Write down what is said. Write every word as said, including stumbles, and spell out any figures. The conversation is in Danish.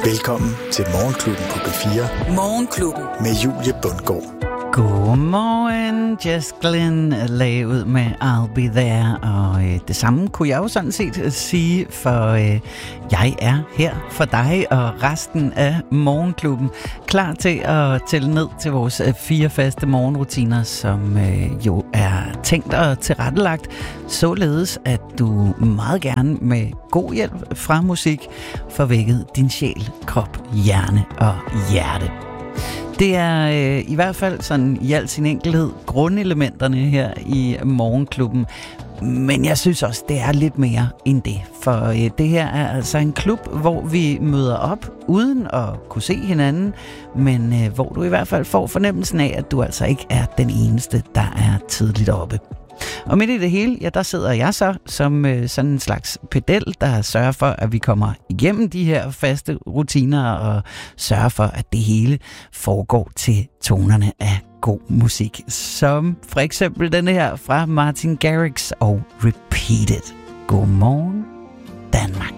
Velkommen til Morgenklubben på B fire. Morgenklubben. Med Julie Bundgaard. Godmorgen, Jess Glynne lagde ud med I'll Be There, og øh, det samme kunne jeg jo sådan set sige, for øh, jeg er her for dig og resten af Morgenklubben, klar til at tælle ned til vores øh, fire faste morgenrutiner, som øh, jo er tænkt og tilrettelagt, således at du meget gerne med god hjælp fra musik får vækket din sjæl, krop, hjerne og hjerte. Det er øh, i hvert fald sådan i al sin enkelhed grundelementerne her i Morgenklubben. Men jeg synes også, det er lidt mere end det. For øh, det her er altså en klub, hvor vi møder op uden at kunne se hinanden. Men øh, hvor du i hvert fald får fornemmelsen af, at du altså ikke er den eneste, der er tidligt oppe. Og midt i det hele, ja, der sidder jeg så som øh, sådan en slags pedel, der sørger for, at vi kommer igennem de her faste rutiner og sørger for, at det hele foregår til tonerne af god musik. Som for eksempel denne her fra Martin Garrix og Repeat It. Godmorgen, Danmark.